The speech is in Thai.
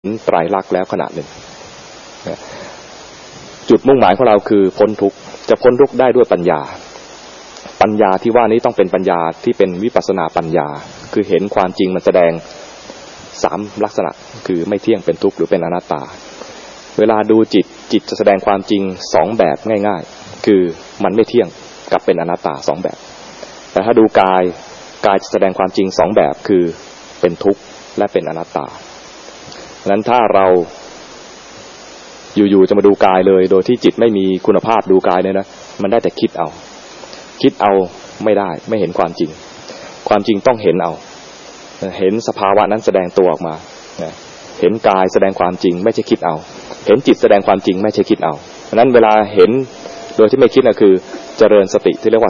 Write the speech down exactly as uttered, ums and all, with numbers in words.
ไตรลักษณ์แล้วขณะหนึ่งจุดมุ่งหมายของเราคือพ้นทุกข์จะพ้นทุกข์ได้ด้วยปัญญาปัญญาที่ว่านี้ต้องเป็นปัญญาที่เป็นวิปัสสนาปัญญาคือเห็นความจริงมันแสดงสามลักษณะคือไม่เที่ยงเป็นทุกข์หรือเป็นอนัตตาเวลาดูจิตจิตจะแสดงความจริงสองแบบง่ายๆคือมันไม่เที่ยงกับเป็นอนัตตาสองแบบแต่ถ้าดูกายกายจะแสดงความจริงสองแบบคือเป็นทุกข์และเป็นอนัตตาฉะนั้นถ้าเราอยู่ๆจะมาดูกายเลยโดยที่จิตไม่มีคุณภาพดูกายเนี่ยนะมันได้แต่คิดเอาคิดเอาไม่ได้ไม่เห็นความจริงความจริงต้องเห็นเอาเห็นสภาวะนั้นแสดงตัวออกมาเห็นกายแสดงความจริงไม่ใช่คิดเอาเห็นจิตแสดงความจริงไม่ใช่คิดเอาฉะนั้นเวลาเห็นโดยที่ไม่คิดนะคือเจริญสติที่เรียกว่า